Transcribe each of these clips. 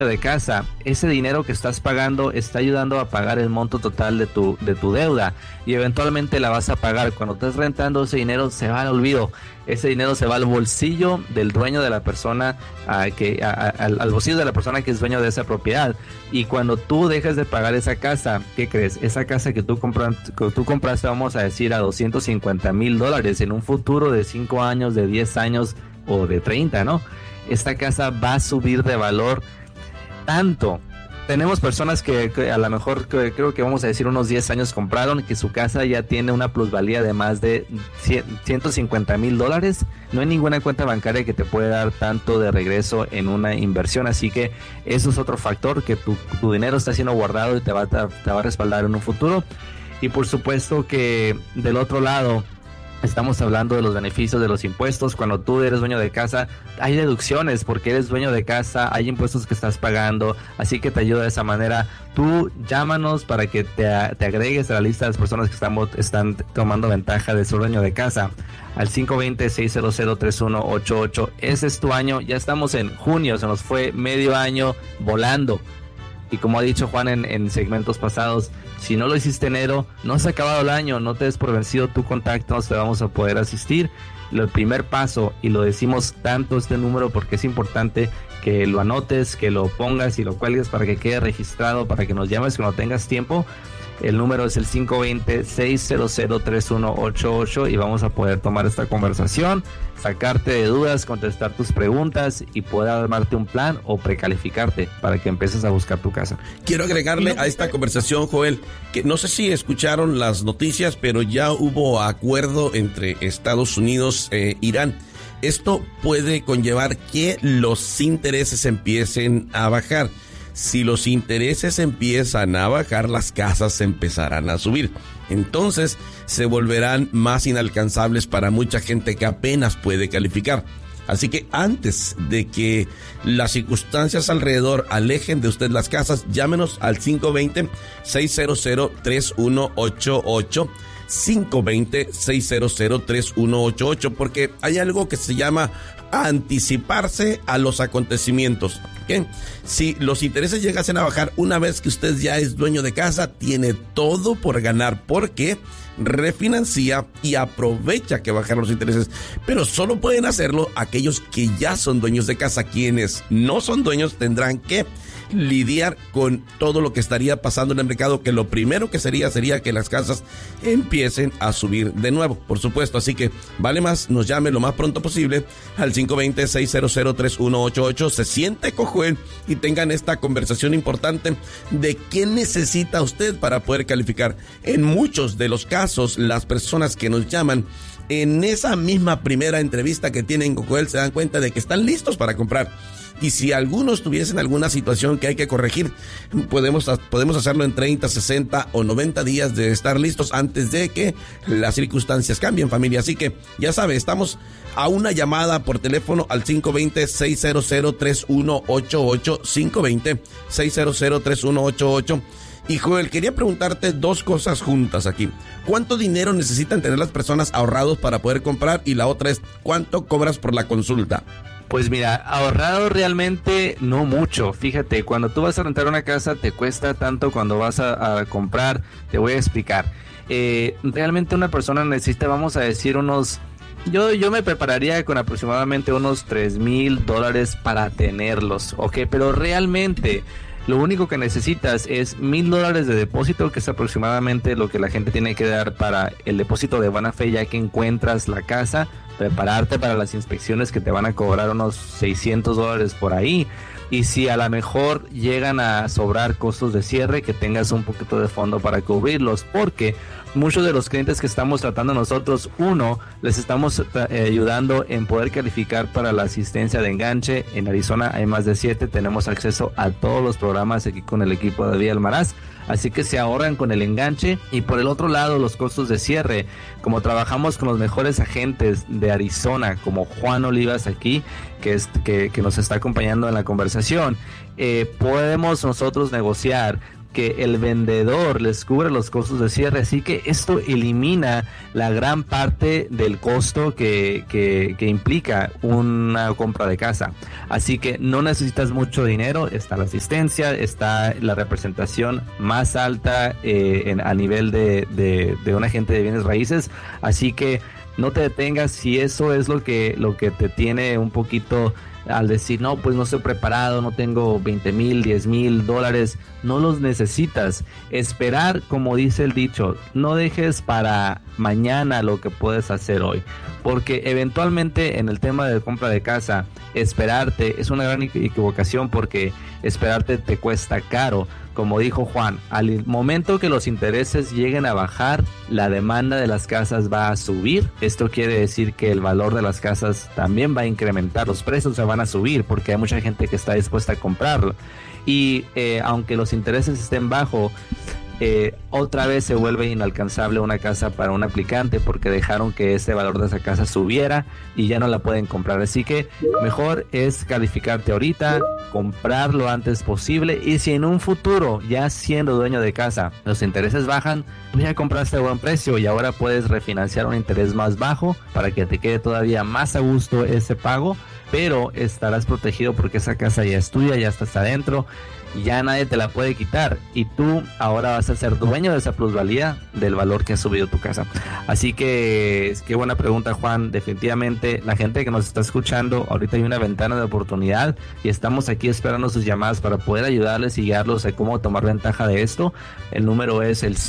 de casa, ese dinero que estás pagando está ayudando a pagar el monto total de tu deuda, y eventualmente la vas a pagar. Cuando estés rentando, ese dinero se va al olvido, ese dinero se va al bolsillo del dueño de la persona, al bolsillo de la persona que es dueño de esa propiedad. Y cuando tú dejes de pagar esa casa, ¿qué crees? Esa casa que tú compraste, vamos a decir, a $250,000 en un futuro de 5 años, de 10 años o de 30, ¿no? Esta casa va a subir de valor tanto. Tenemos personas que a lo mejor, creo que vamos a decir unos 10 años compraron, que su casa ya tiene una plusvalía de más de $150,000. No hay ninguna cuenta bancaria que te pueda dar tanto de regreso en una inversión, así que eso es otro factor, que tu dinero está siendo guardado y te va a respaldar en un futuro. Y por supuesto que del otro lado, estamos hablando de los beneficios de los impuestos. Cuando tú eres dueño de casa, hay deducciones porque eres dueño de casa, hay impuestos que estás pagando, así que te ayuda de esa manera. Tú llámanos para que te agregues a la lista de las personas que están tomando ventaja de ser dueño de casa al 520-600-3188. Ese es tu año, ya estamos en junio, se nos fue medio año volando. Y como ha dicho Juan en segmentos pasados, si no lo hiciste enero, no se ha acabado el año, no te des por vencido, tu contacto, te vamos a poder asistir. El primer paso, y lo decimos tanto este número porque es importante que lo anotes, que lo pongas y lo cuelgues para que quede registrado, para que nos llames cuando tengas tiempo. El número es el 520-600-3188 y vamos a poder tomar esta conversación, sacarte de dudas, contestar tus preguntas y poder armarte un plan o precalificarte para que empieces a buscar tu casa. Quiero agregarle a esta conversación, Joel, que no sé si escucharon las noticias, pero ya hubo acuerdo entre Estados Unidos e Irán. Esto puede conllevar que los intereses empiecen a bajar. Si los intereses empiezan a bajar, las casas empezarán a subir. Entonces se volverán más inalcanzables para mucha gente que apenas puede calificar. Así que antes de que las circunstancias alrededor alejen de usted las casas, llámenos al 520-600-3188. 520-600-3188, porque hay algo que se llama anticiparse a los acontecimientos. ¿Okay? Si los intereses llegasen a bajar una vez que usted ya es dueño de casa, tiene todo por ganar, porque refinancia y aprovecha que bajaron los intereses, pero solo pueden hacerlo aquellos que ya son dueños de casa. Quienes no son dueños tendrán que lidiar con todo lo que estaría pasando en el mercado, que lo primero que sería que las casas empiecen a subir de nuevo, por supuesto. Así que vale más, nos llame lo más pronto posible al 520-600-3188. Se siente con Joel y tengan esta conversación importante de qué necesita usted para poder calificar. En muchos de los casos, las personas que nos llaman en esa misma primera entrevista que tienen con Joel se dan cuenta de que están listos para comprar. Y si algunos tuviesen alguna situación que hay que corregir, podemos hacerlo en 30, 60 o 90 días de estar listos antes de que las circunstancias cambien, familia. Así que ya sabe, estamos a una llamada por teléfono al 520-600-3188, 520-600-3188. Y Joel, quería preguntarte dos cosas juntas aquí. ¿Cuánto dinero necesitan tener las personas ahorrados para poder comprar? Y la otra es, ¿cuánto cobras por la consulta? Pues mira, ahorrado realmente no mucho. Fíjate, cuando tú vas a rentar una casa te cuesta tanto cuando vas a comprar. Te voy a explicar. Realmente una persona necesita, vamos a decir, yo me prepararía con aproximadamente unos $3,000 para tenerlos, ¿ok? Pero realmente lo único que necesitas es $1,000 de depósito, que es aproximadamente lo que la gente tiene que dar para el depósito de buena fe, ya que encuentras la casa. Prepararte para las inspecciones, que te van a cobrar unos $600 por ahí. Y si a lo mejor llegan a sobrar costos de cierre, que tengas un poquito de fondo para cubrirlos, porque muchos de los clientes que estamos tratando nosotros, les estamos ayudando en poder calificar para la asistencia de enganche. En Arizona hay más de 7, tenemos acceso a todos los programas aquí con el equipo de David Almaraz, así que se ahorran con el enganche. Y por el otro lado, los costos de cierre, como trabajamos con los mejores agentes de Arizona, como Juan Olivas aquí, que nos está acompañando en la conversación, podemos nosotros negociar que el vendedor les cubre los costos de cierre, así que esto elimina la gran parte del costo que implica una compra de casa. Así que no necesitas mucho dinero, está la asistencia, está la representación más alta a nivel de un agente de bienes raíces, así que no te detengas si eso es lo que te tiene un poquito al decir, no, pues no estoy preparado, no tengo 20,000, 10,000 dólares, no los necesitas. Esperar, como dice el dicho, no dejes para mañana lo que puedes hacer hoy, porque eventualmente en el tema de compra de casa, esperarte es una gran equivocación, porque esperarte te cuesta caro. Como dijo Juan, al momento que los intereses lleguen a bajar, la demanda de las casas va a subir. Esto quiere decir que el valor de las casas también va a incrementar, los precios se van a subir porque hay mucha gente que está dispuesta a comprarlo. Y aunque los intereses estén bajos, otra vez se vuelve inalcanzable una casa para un aplicante porque dejaron que ese valor de esa casa subiera y ya no la pueden comprar. Así que mejor es calificarte ahorita, comprar lo antes posible, y si en un futuro, ya siendo dueño de casa, los intereses bajan, pues ya compraste a buen precio y ahora puedes refinanciar un interés más bajo para que te quede todavía más a gusto ese pago, pero estarás protegido porque esa casa ya es tuya, ya estás adentro, ya nadie te la puede quitar y tú ahora vas a ser dueño de esa plusvalía del valor que ha subido tu casa. Así que qué buena pregunta, Juan. Definitivamente la gente que nos está escuchando, ahorita hay una ventana de oportunidad y estamos aquí esperando sus llamadas para poder ayudarles y guiarlos a cómo tomar ventaja de esto. El número es el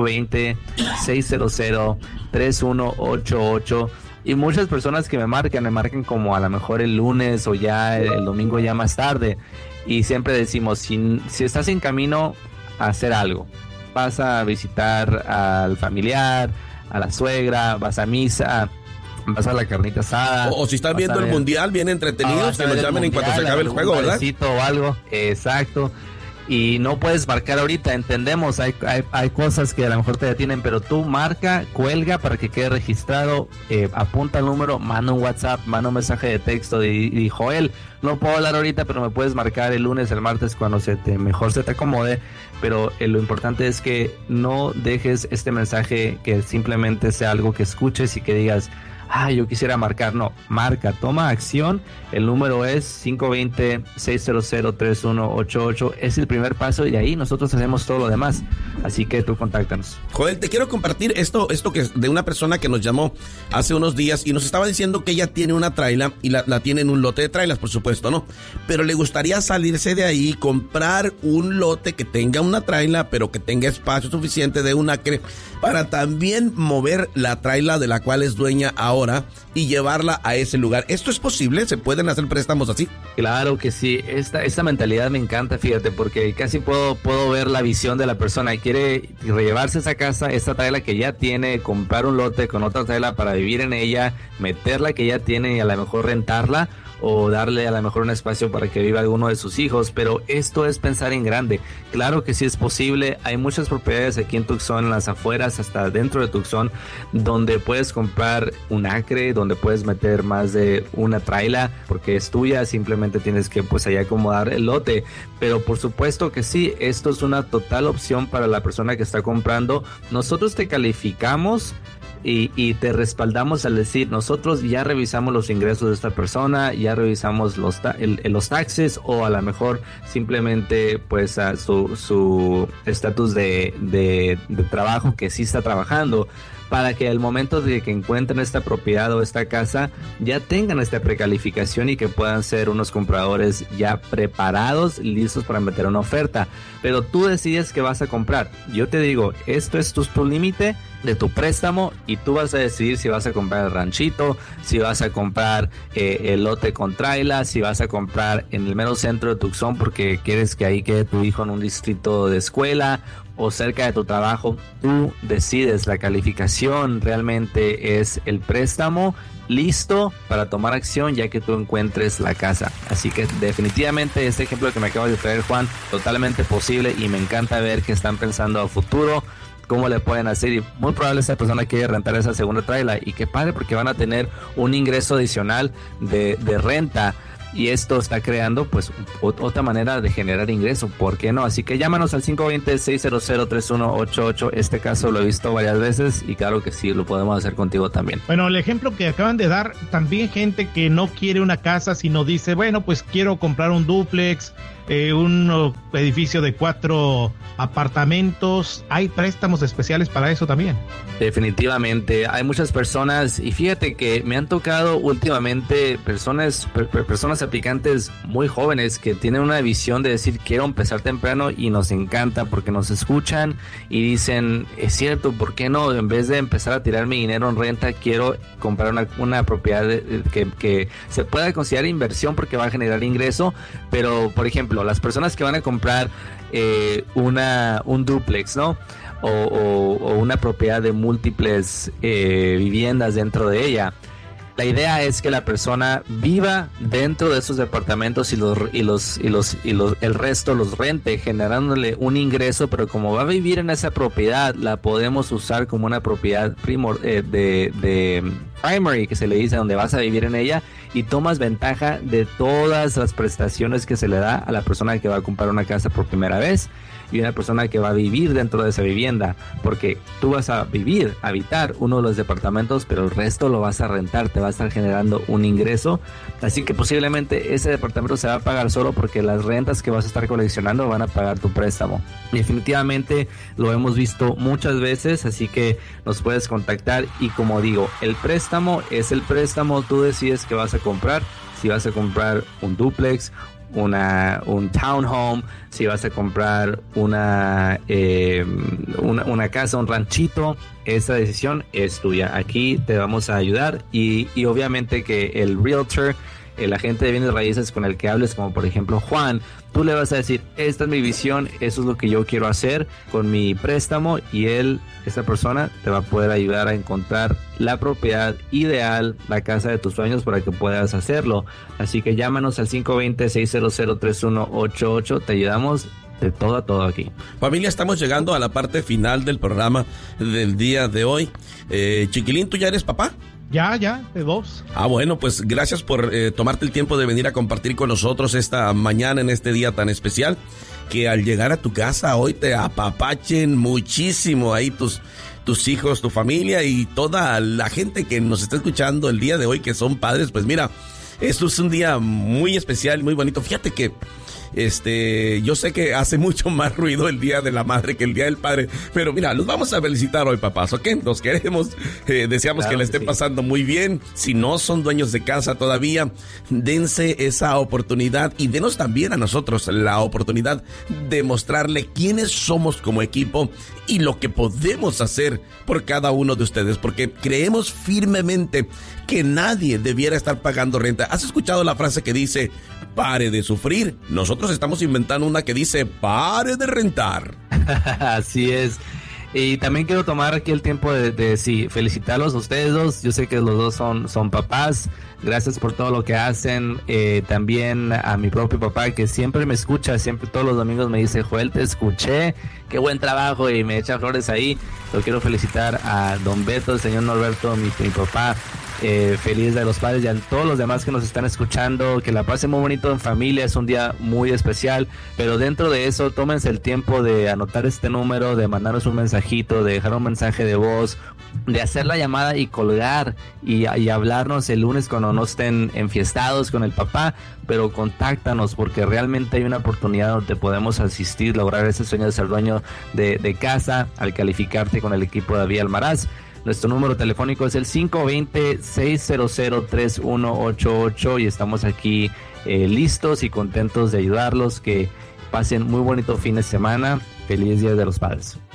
520-600-3188. Y muchas personas que me marcan como a lo mejor el lunes o ya el domingo ya más tarde. Y siempre decimos, si estás en camino a hacer algo, vas a visitar al familiar, a la suegra, vas a misa, vas a la carnita asada. O si estás viendo el mundial bien entretenidos, que nos llamen en cuanto se acabe el juego, ¿verdad? O algo, exacto. Y no puedes marcar ahorita, entendemos, hay cosas que a lo mejor te detienen, pero tú marca, cuelga para que quede registrado, apunta el número, manda un WhatsApp, manda un mensaje de texto y Joel, no puedo hablar ahorita, pero me puedes marcar el lunes, el martes, cuando mejor se te acomode. Pero lo importante es que no dejes este mensaje que simplemente sea algo que escuches y que digas, yo quisiera marcar. No, marca, toma acción. El número es 520-600-3188. Es el primer paso y ahí nosotros hacemos todo lo demás. Así que tú contáctanos. Joel, te quiero compartir esto que es de una persona que nos llamó hace unos días y nos estaba diciendo que ella tiene una traila y la tiene en un lote de trailas, por supuesto, ¿no? Pero le gustaría salirse de ahí, comprar un lote que tenga una traila, pero que tenga espacio suficiente de un acre para también mover la traila de la cual es dueña ahora y llevarla a ese lugar. ¿Esto es posible? ¿Se pueden hacer préstamos así? Claro que sí. Esta mentalidad me encanta, fíjate, porque casi puedo ver la visión de la persona. Quiere llevarse esa casa, esta traila que ya tiene, comprar un lote con otra traila para vivir en ella, meter la que ya tiene y a lo mejor rentarla, o darle a lo mejor un espacio para que viva alguno de sus hijos. Pero esto es pensar en grande. Claro que sí es posible. Hay muchas propiedades aquí en Tucson, en las afueras, hasta dentro de Tucson, donde puedes comprar un acre, donde puedes meter más de una traila, porque es tuya, simplemente tienes que pues ahí acomodar el lote. Pero por supuesto que sí, esto es una total opción para la persona que está comprando. Nosotros te calificamos y te respaldamos al decir, nosotros ya revisamos los ingresos de esta persona, ya revisamos los taxes, o a lo mejor simplemente pues su estatus de trabajo, que sí está trabajando, para que al momento de que encuentren esta propiedad o esta casa ya tengan esta precalificación y que puedan ser unos compradores ya preparados, listos para meter una oferta. Pero tú decides que vas a comprar. Yo te digo, esto es tu límite de tu préstamo y tú vas a decidir si vas a comprar el ranchito, si vas a comprar el lote con traila, si vas a comprar en el mero centro de Tucson porque quieres que ahí quede tu hijo en un distrito de escuela o cerca de tu trabajo. Tú decides. La calificación realmente es el préstamo listo para tomar acción ya que tú encuentres la casa. Así que definitivamente este ejemplo que me acabas de traer, Juan, totalmente posible, y me encanta ver que están pensando a futuro cómo le pueden hacer, y muy probable esa persona quiere rentar esa segunda traila, y qué padre porque van a tener un ingreso adicional de renta y esto está creando pues otra manera de generar ingreso, ¿por qué no? Así que llámanos al 520-600-3188. Este caso lo he visto varias veces y claro que sí, lo podemos hacer contigo también. Bueno, el ejemplo que acaban de dar, también gente que no quiere una casa, sino dice, bueno, pues quiero comprar un dúplex, un edificio de 4 apartamentos. Hay préstamos especiales para eso también. Definitivamente, hay muchas personas y fíjate que me han tocado últimamente personas aplicantes muy jóvenes que tienen una visión de decir quiero empezar temprano y nos encanta porque nos escuchan y dicen es cierto, ¿por qué no? En vez de empezar a tirar mi dinero en renta, quiero comprar una propiedad que se pueda considerar inversión porque va a generar ingreso, pero por ejemplo, las personas que van a comprar un dúplex, ¿no? O una propiedad de múltiples viviendas dentro de ella. La idea es que la persona viva dentro de esos departamentos y el resto los rente, generándole un ingreso, pero como va a vivir en esa propiedad, la podemos usar como una propiedad de primary, que se le dice, donde vas a vivir en ella y tomas ventaja de todas las prestaciones que se le da a la persona que va a comprar una casa por primera vez y una persona que va a vivir dentro de esa vivienda, porque tú vas a habitar uno de los departamentos, pero el resto lo vas a rentar, te va a estar generando un ingreso, así que posiblemente ese departamento se va a pagar solo porque las rentas que vas a estar coleccionando van a pagar tu préstamo. Definitivamente lo hemos visto muchas veces, así que nos puedes contactar y como digo, el préstamo es el préstamo, tú decides qué vas a comprar, si vas a comprar un dúplex, un townhome, si vas a comprar una casa, un ranchito, esa decisión es tuya. Aquí te vamos a ayudar y obviamente que el realtor, el agente de bienes raíces con el que hables, como por ejemplo Juan, tú le vas a decir, esta es mi visión, eso es lo que yo quiero hacer con mi préstamo, y esa persona te va a poder ayudar a encontrar la propiedad ideal, la casa de tus sueños para que puedas hacerlo. Así que llámanos al 520-600-3188, te ayudamos de todo a todo aquí. Familia, estamos llegando a la parte final del programa del día de hoy. Chiquilín, ¿tú ya eres papá? Ya, de 2. Bueno, pues gracias por tomarte el tiempo de venir a compartir con nosotros esta mañana en este día tan especial. Que al llegar a tu casa hoy te apapachen muchísimo ahí tus hijos, tu familia y toda la gente que nos está escuchando el día de hoy, que son padres. Pues mira, esto es un día muy especial, muy bonito. Fíjate que yo sé que hace mucho más ruido el Día de la Madre que el Día del Padre, pero mira, los vamos a felicitar hoy, papás, ¿ok? Los queremos, deseamos claro que la estén pasando muy bien. Si no son dueños de casa todavía, dense esa oportunidad y denos también a nosotros la oportunidad de mostrarle quiénes somos como equipo y lo que podemos hacer por cada uno de ustedes, porque creemos firmemente que nadie debiera estar pagando renta. ¿Has escuchado la frase que dice, pare de sufrir? Nosotros estamos inventando una que dice, pare de rentar. Así es. Y también quiero tomar aquí el tiempo de felicitarlos a ustedes dos. Yo sé que los dos son papás. Gracias por todo lo que hacen. También a mi propio papá, que siempre me escucha, siempre todos los domingos me dice, Joel, te escuché, qué buen trabajo, y me echa flores ahí. Lo quiero felicitar a don Beto, el señor Norberto, mi papá. Feliz Día de los Padres, y a todos los demás que nos están escuchando, que la pasen muy bonito en familia. Es un día muy especial, pero dentro de eso tómense el tiempo de anotar este número, de mandarnos un mensajito, de dejar un mensaje de voz, de hacer la llamada y colgar y hablarnos el lunes cuando no estén enfiestados con el papá, pero contáctanos porque realmente hay una oportunidad donde podemos asistir, lograr ese sueño de ser dueño de casa al calificarte con el equipo de David Almaraz. Nuestro número telefónico es el 520-600-3188 y estamos aquí listos y contentos de ayudarlos. Que pasen muy bonito fin de semana. Feliz Día de los Padres.